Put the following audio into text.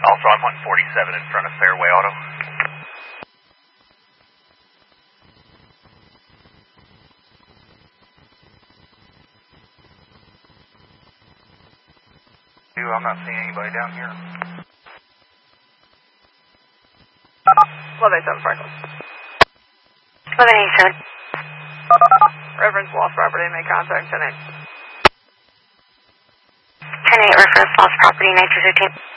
Also, I'm on 47 in front of Fairway Auto. I'm not seeing anybody down here. 1187 Franklin. 1187. Reference lost property, make contact 10-8. 10-8, reference lost property, 923.